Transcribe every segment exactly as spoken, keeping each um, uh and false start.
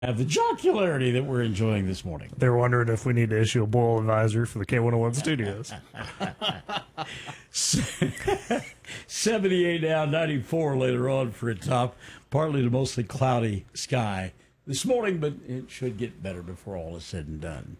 have the jocularity that we're enjoying this morning. They're wondering if we need to issue a boil advisory for the K one oh one studios. seventy-eight now, ninety-four later on for a top. Partly to mostly cloudy sky this morning, but it should get better before all is said and done.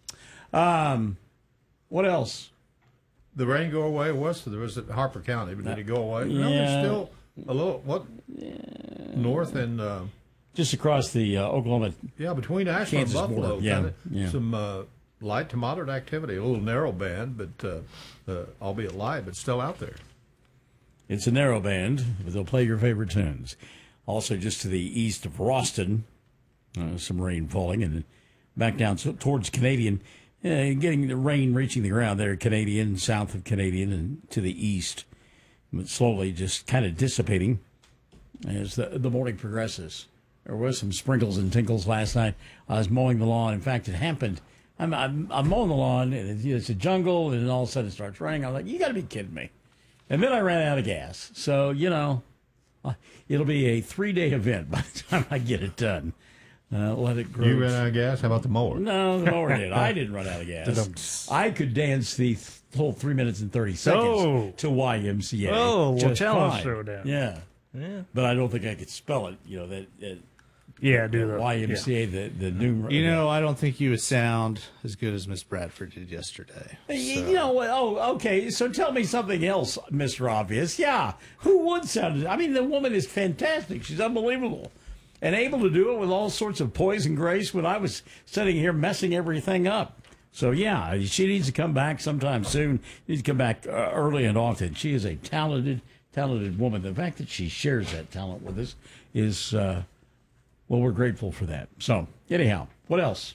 Um, what else? The rain go away west of the was it Harper County, but did it go away? Yeah. No, there's still a little what yeah. north and uh, just across the uh, Oklahoma. Yeah, between Ashland and Buffalo. Border. Yeah, kinda, yeah. Some uh, light to moderate activity, a little narrow band, but uh, uh, albeit light, but still out there. It's a narrow band, but they'll play your favorite tunes. Also, just to the east of Roston, uh, some rain falling, and back down so, towards Canadian, uh, getting the rain reaching the ground there, Canadian, south of Canadian, and to the east, but slowly just kind of dissipating as the, the morning progresses. There was some sprinkles and tinkles last night. I was mowing the lawn. In fact, it happened. I'm, I'm, I'm mowing the lawn, and it's a jungle, and then all of a sudden it starts raining. I was like, you got to be kidding me. And then I ran out of gas. So, you know, it'll be a three-day event by the time I get it done. Uh, let it grow. You ran out of gas? How about the mower? No, the mower did. I didn't run out of gas. I could dance the th- whole three minutes and thirty seconds oh. to Y M C A. Oh, well, just challenge fine. showdown. Yeah. Yeah. But I don't think I could spell it, you know, that... that Yeah, do that. Y M C A, yeah. the, the new... You know, I don't think you would sound as good as Miss Bradford did yesterday. So. So. You know what? Oh, okay. So tell me something else, Mister Obvious. Yeah. Who would sound... I mean, the woman is fantastic. She's unbelievable. And able to do it with all sorts of poise and grace when I was sitting here messing everything up. So, yeah, she needs to come back sometime soon. Needs to come back uh, early and often. She is a talented, talented woman. The fact that she shares that talent with us is... Uh, Well, we're grateful for that. So, anyhow, what else?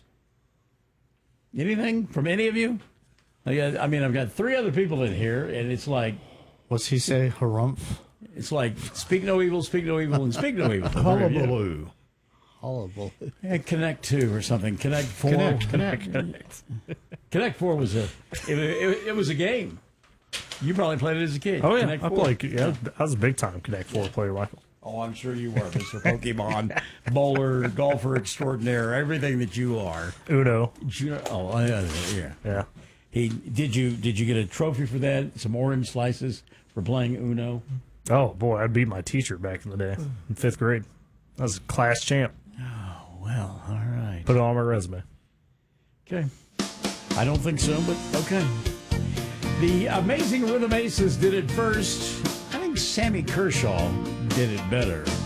Anything from any of you? I, got, I mean, I've got three other people in here, and it's like... What's he say? Harumph? It's like, speak no evil, speak no evil, and speak no evil. Hullabaloo. Hullabaloo. Yeah, Connect two or something. Connect four. Connect, connect. Connect. Connect four was a... It, it, it was a game. You probably played it as a kid. Oh, yeah. Connect I four. played, yeah, I was a big-time Connect four player, Michael. Oh, I'm sure you were, Mister Pokemon, bowler, golfer extraordinaire, everything that you are. Uno. You, oh, yeah, yeah. Yeah. He did you did you get a trophy for that? Some orange slices for playing Uno? Oh, boy, I beat my teacher back in the day in fifth grade. I was a class champ. Oh, well, all right. Put it on my resume. Okay. I don't think so, but okay. The Amazing Rhythm Aces did it first. I think Sammy Kershaw did it better.